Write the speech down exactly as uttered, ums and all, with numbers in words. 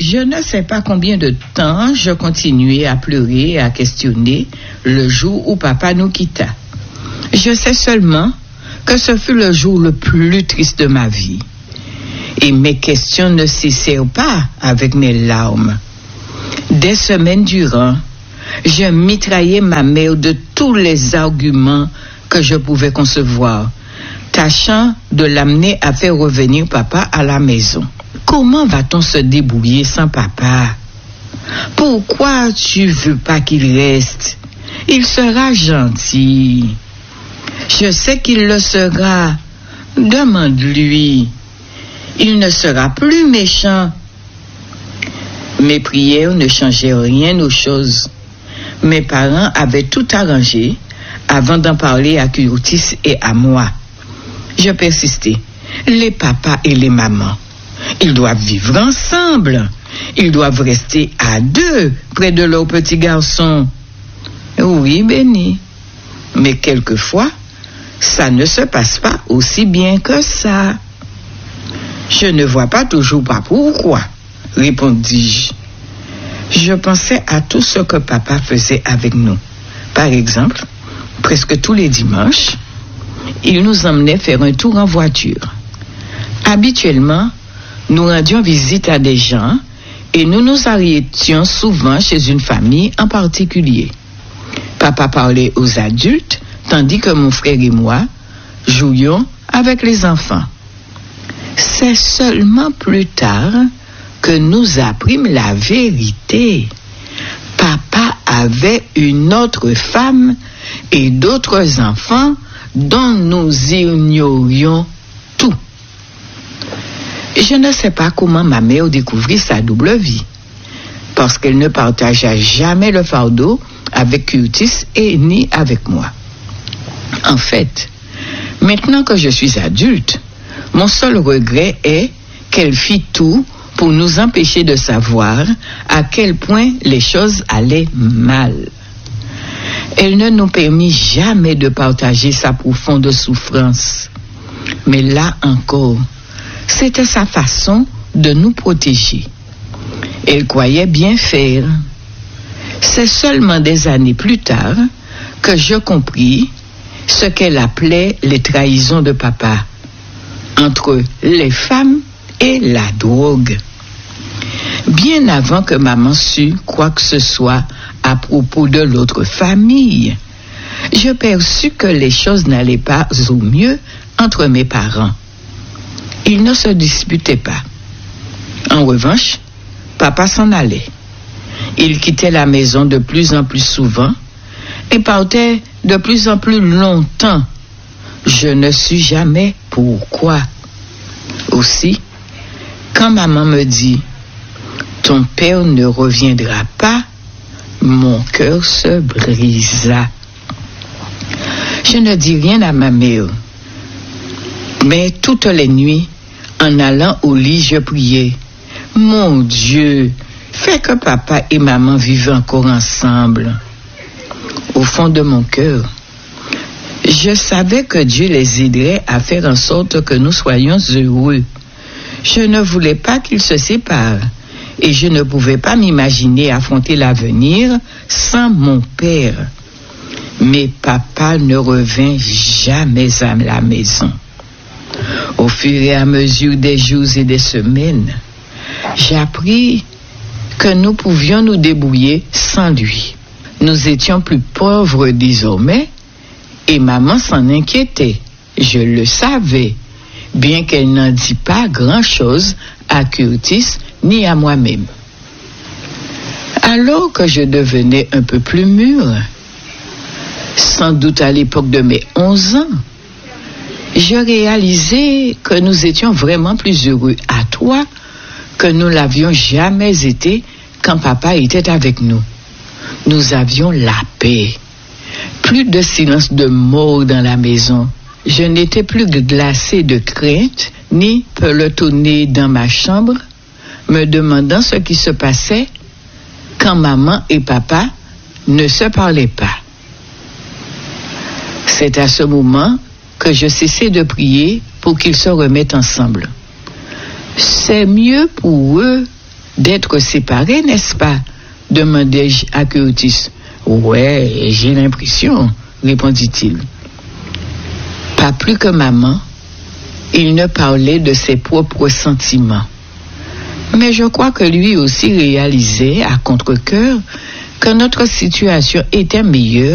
Je ne sais pas combien de temps je continuais à pleurer et à questionner le jour où papa nous quitta. Je sais seulement que ce fut le jour le plus triste de ma vie. Et mes questions ne cessèrent pas avec mes larmes. Des semaines durant, je mitraillais ma mère de tous les arguments que je pouvais concevoir, tâchant de l'amener à faire revenir papa à la maison. Comment va-t-on se débrouiller sans papa? Pourquoi tu veux pas qu'il reste? Il sera gentil. Je sais qu'il le sera. Demande-lui. Il ne sera plus méchant. Mes prières ne changeaient rien aux choses. Mes parents avaient tout arrangé avant d'en parler à Curtis et à moi. Je persistais. Les papas et les mamans, ils doivent vivre ensemble. Ils doivent rester à deux près de leur petit garçon. Oui, Béni. Mais quelquefois, ça ne se passe pas aussi bien que ça. Je ne vois pas toujours pas pourquoi, répondis-je. Je pensais à tout ce que papa faisait avec nous. Par exemple, presque tous les dimanches, il nous emmenait faire un tour en voiture. Habituellement, nous rendions visite à des gens et nous nous arrêtions souvent chez une famille en particulier. Papa parlait aux adultes, tandis que mon frère et moi jouions avec les enfants. C'est seulement plus tard que nous apprîmes la vérité. Papa avait une autre femme et d'autres enfants dont nous ignorions tout. Je ne sais pas comment ma mère découvrit sa double vie, parce qu'elle ne partagea jamais le fardeau avec Curtis et ni avec moi. En fait, maintenant que je suis adulte, mon seul regret est qu'elle fit tout pour nous empêcher de savoir à quel point les choses allaient mal. Elle ne nous permit jamais de partager sa profonde souffrance. Mais là encore, c'était sa façon de nous protéger. Elle croyait bien faire. C'est seulement des années plus tard que je compris ce qu'elle appelait les trahisons de papa entre les femmes et la drogue. Bien avant que maman sût quoi que ce soit à propos de l'autre famille, je perçus que les choses n'allaient pas au mieux entre mes parents. Ils ne se disputaient pas. En revanche, papa s'en allait. Il quittait la maison de plus en plus souvent et partait de plus en plus longtemps. Je ne sus jamais pourquoi. Aussi, quand maman me dit « Ton père ne reviendra pas », mon cœur se brisa. Je ne dis rien à ma mère, mais toutes les nuits, en allant au lit, je priais « Mon Dieu, fais que papa et maman vivent encore ensemble ». Au fond de mon cœur, je savais que Dieu les aiderait à faire en sorte que nous soyons heureux. Je ne voulais pas qu'ils se séparent et je ne pouvais pas m'imaginer affronter l'avenir sans mon père. Mais papa ne revint jamais à la maison. Au fur et à mesure des jours et des semaines, j'appris que nous pouvions nous débrouiller sans lui. Nous étions plus pauvres désormais et maman s'en inquiétait. Je le savais, bien qu'elle n'en dit pas grand-chose à Curtis ni à moi-même. Alors que je devenais un peu plus mûre, sans doute à l'époque de mes onze ans, je réalisais que nous étions vraiment plus heureux à trois que nous l'avions jamais été quand papa était avec nous. Nous avions la paix. Plus de silence de mort dans la maison. Je n'étais plus glacée de crainte, ni pelotonnée dans ma chambre, me demandant ce qui se passait quand maman et papa ne se parlaient pas. C'est à ce moment que je cessais de prier pour qu'ils se remettent ensemble. C'est mieux pour eux d'être séparés, n'est-ce pas? Demandai-je à Curtis. Ouais, j'ai l'impression, répondit-il. Pas plus que maman, il ne parlait de ses propres sentiments. Mais je crois que lui aussi réalisait à contre-cœur que notre situation était meilleure